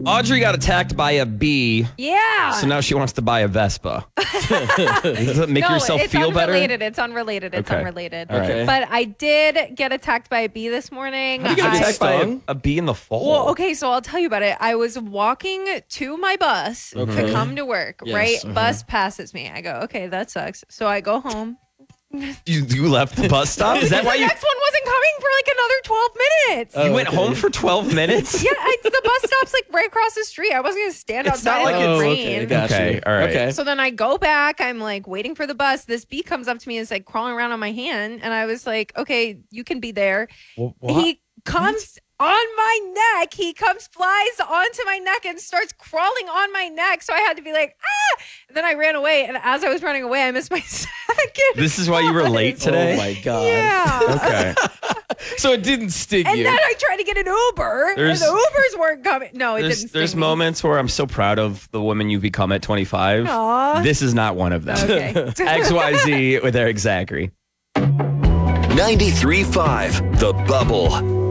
Audrey got attacked by a bee. Yeah. So now she wants to buy a Vespa. Does it make yourself feel better? It's unrelated. It's Okay. unrelated. Okay. But I did get attacked by a bee this morning. How do you get attacked by stung? a bee in the fall? Well, okay, so I'll tell you about it. I was walking to my bus to come to work, Yes, right? Bus passes me. I go, okay, that sucks. So I go home. You left the bus stop? Is that why The you next one wasn't coming for like another 12 minutes. you went home for 12 minutes? Yeah, the bus stop's like right across the street. I wasn't going to stand It's not outside like in the it's- rain. Okay, got Okay, you. all right. Okay. So then I go back. I'm like waiting for the bus. This bee comes up to me and is like crawling around on my hand. And I was like, okay, you can be there. He comes on my neck. He flies onto my neck and starts crawling on my neck. So I had to be like, ah. And then I ran away. And as I was running away, I missed my second. This is why you were late today? Oh my God. Yeah. Okay. So it didn't sting And you. then I tried to get an Uber, There's- and the Ubers weren't coming. No, it didn't. There's sting me. moments where I'm so proud of the woman you've become at 25. Aw. This is not one of them. Okay. XYZ with Eric Zachary. 93.5 The Bubble.